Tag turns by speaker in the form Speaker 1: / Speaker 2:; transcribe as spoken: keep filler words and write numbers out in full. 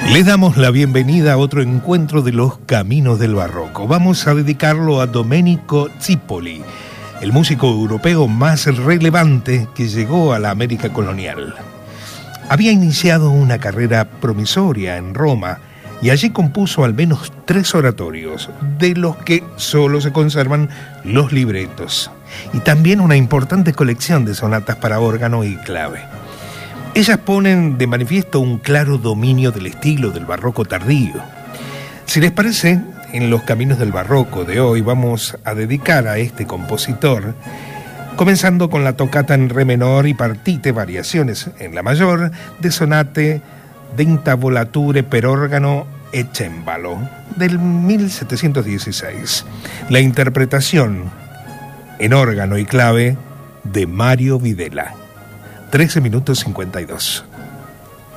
Speaker 1: Le damos la bienvenida a otro encuentro de los Caminos del Barroco. Vamos a dedicarlo a Domenico Zipoli, el músico europeo más relevante que llegó a la América colonial. Había iniciado una carrera promisoria en Roma y allí compuso al menos tres oratorios, de los que solo se conservan los libretos, y también una importante colección de sonatas para órgano y clave. Ellas ponen de manifiesto un claro dominio del estilo del barroco tardío. Si les parece, en los Caminos del Barroco de hoy vamos a dedicar a este compositor, comenzando con la tocata en re menor y partite variaciones en la mayor de sonate de intavolature per órgano e cembalo del mil setecientos dieciséis. La interpretación en órgano y clave de Mario Videla. trece minutos cincuenta y dos.